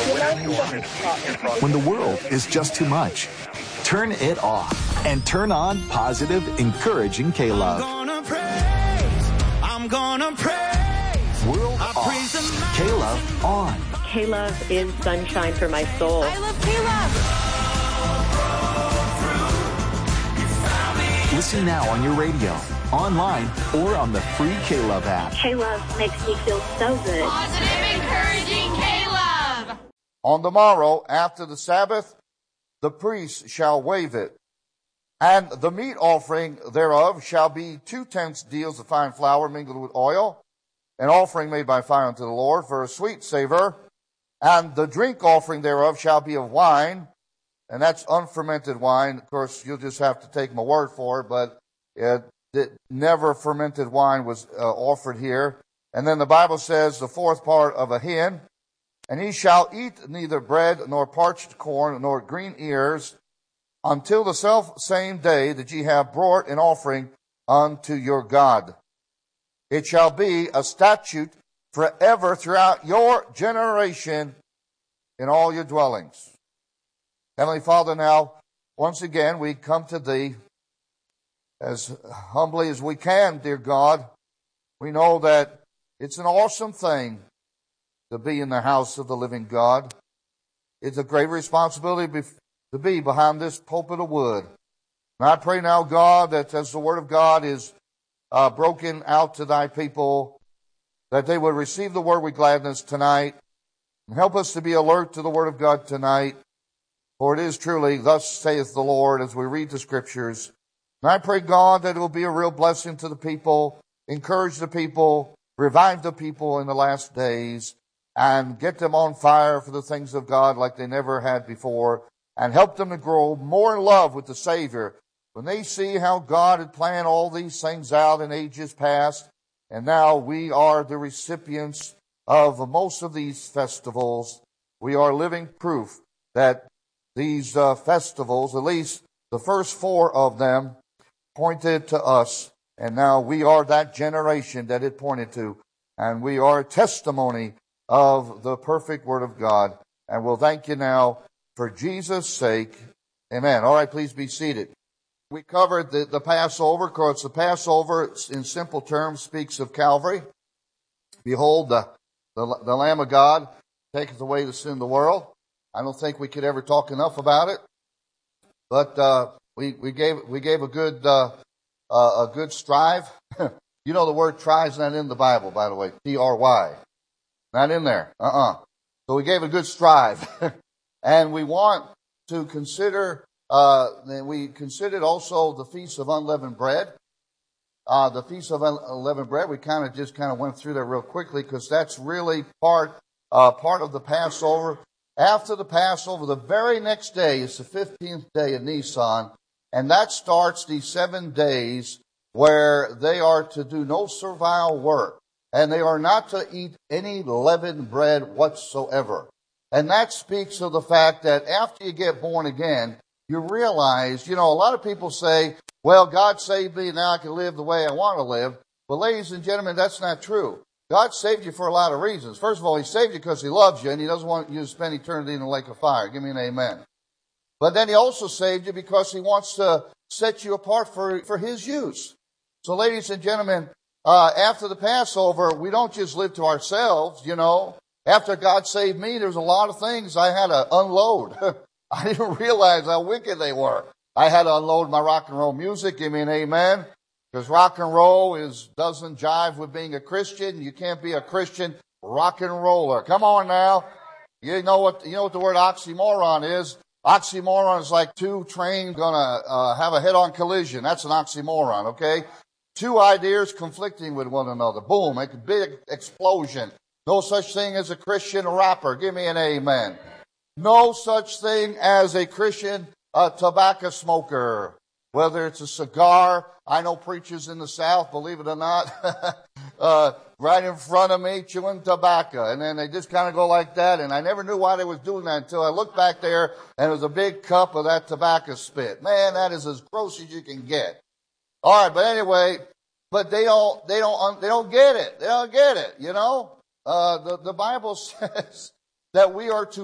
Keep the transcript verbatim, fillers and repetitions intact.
When the world is just too much, turn it off and turn on positive, encouraging K-Love. I'm gonna praise, I'm gonna praise. World off, K-Love on. K-Love is sunshine for my soul. I love K-Love. Listen now on your radio, online, or on the free K-Love app. K-Love makes me feel so good. Positive, encouraging K-Love. On the morrow, after the Sabbath, the priest shall wave it, and the meat offering thereof shall be two tenths deals of fine flour mingled with oil, an offering made by fire unto the Lord for a sweet savor, and the drink offering thereof shall be of wine, and that's unfermented wine. Of course, you'll just have to take my word for it, but it, it never fermented wine was uh, offered here. And then the Bible says the fourth part of a hin. And he shall eat neither bread nor parched corn nor green ears until the self same day that ye have brought an offering unto your God. It shall be a statute forever throughout your generation in all your dwellings. Heavenly Father, now, once again, we come to Thee as humbly as we can, dear God. We know that it's an awesome thing to be in the house of the living God. It's a great responsibility to be behind this pulpit of wood. And I pray now, God, that as the Word of God is uh, broken out to Thy people, that they would receive the Word with gladness tonight. And help us to be alert to the Word of God tonight. For it is truly, thus saith the Lord, as we read the Scriptures. And I pray, God, that it will be a real blessing to the people, encourage the people, revive the people in the last days, and get them on fire for the things of God like they never had before, and help them to grow more in love with the Savior. When they see how God had planned all these things out in ages past, and now we are the recipients of most of these festivals, we are living proof that these uh, festivals, at least the first four of them, pointed to us, and now we are that generation that it pointed to, and we are a testimony of the perfect Word of God. And we'll thank you now for Jesus' sake. Amen. All right, please be seated. We covered the, the Passover. Of course, the Passover, in simple terms, speaks of Calvary. Behold, the, the, the Lamb of God taketh away the sin of the world. I don't think we could ever talk enough about it. But uh, we, we gave we gave a good uh, uh, a good strive. You know the word try is not in the Bible, by the way. T R Y. Not in there. Uh-uh. So we gave a good strive. And we want to consider, uh, we considered also the Feast of Unleavened Bread. Uh, the Feast of Unleavened Bread, we kind of just kind of went through that real quickly because that's really part, uh, part of the Passover. After the Passover, the very next day is the fifteenth day of Nisan, and that starts the seven days where they are to do no servile work. And they are not to eat any leavened bread whatsoever. And that speaks of the fact that after you get born again, you realize, you know, a lot of people say, well, God saved me, now I can live the way I want to live. But ladies and gentlemen, that's not true. God saved you for a lot of reasons. First of all, He saved you because He loves you, and He doesn't want you to spend eternity in the lake of fire. Give me an amen. But then He also saved you because He wants to set you apart for, for His use. So ladies and gentlemen, Uh, after the Passover, we don't just live to ourselves, you know. After God saved me, there's a lot of things I had to unload. I didn't realize how wicked they were. I had to unload my rock and roll music. Give me an amen. Because rock and roll is doesn't jive with being a Christian. You can't be a Christian rock and roller. Come on now. You know what, you know what the word oxymoron is? Oxymoron is like two trains gonna uh, have a head-on collision. That's an oxymoron, okay? Two ideas conflicting with one another. Boom, a big explosion. No such thing as a Christian rapper. Give me an amen. No such thing as a Christian uh, tobacco smoker. Whether it's a cigar, I know preachers in the South, believe it or not, uh, right in front of me chewing tobacco. And then they just kind of go like that. And I never knew why they was doing that until I looked back there and it was a big cup of that tobacco spit. Man, that is as gross as you can get. All right, but anyway, but they don't, they don't, they don't get it. They don't get it, you know? Uh, the, the Bible says that we are to